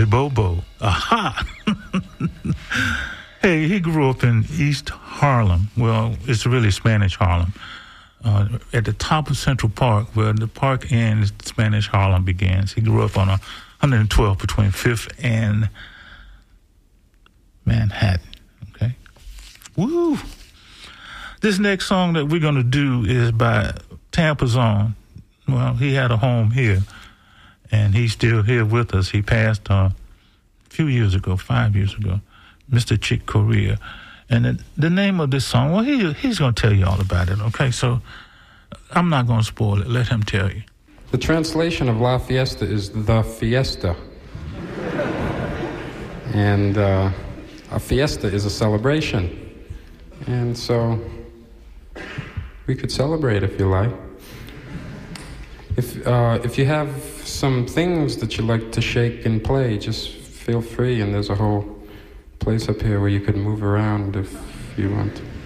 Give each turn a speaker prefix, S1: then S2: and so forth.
S1: Billy Bobo. Aha! Hey, he grew up in East Harlem. Well, it's really Spanish Harlem. At the top of Central Park, where the park ends, Spanish Harlem begins. He grew up on 112 between 5th and Manhattan. Okay? Woo! This next song that we're going to do is by Tampa's own. Well, he had a home here, and he's still here with us. He passed a few years ago, 5 years ago, Mr. Chick Corea. And the name of this song, well, he's going to tell you all about it, okay? So I'm not going to spoil it. Let him tell you.
S2: The translation of La Fiesta is the fiesta. And a fiesta is a celebration. And so we could celebrate if you like. If you have some things that you like to shake and play, just feel free, and there's a whole place up here where you could move around if you want to.